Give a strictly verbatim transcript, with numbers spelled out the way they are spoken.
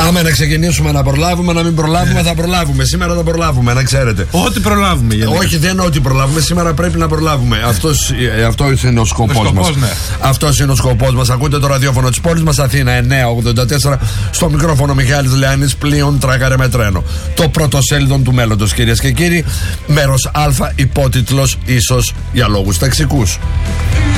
Άμα να ξεκινήσουμε να προλάβουμε, να μην προλάβουμε, θα προλάβουμε. Σήμερα θα προλάβουμε, να ξέρετε. Ό,τι προλάβουμε, γενικά. Όχι, δεν είναι ό,τι προλάβουμε. Σήμερα πρέπει να προλάβουμε. Αυτός, αυτός είναι ο σκοπός μας. Ναι. Αυτός είναι ο σκοπός μας. Ακούτε το ραδιόφωνο της πόλης μας, Αθήνα εννιά ογδόντα τέσσερα. Στο μικρόφωνο Μιχάλης Λεάνης, πλοίων τράκαρε με τρένο. Το πρωτοσέλιδο του μέλλοντος, κυρίες και κύριοι. Μέρος Α, υπότιτλος ίσως για λόγους ταξικούς.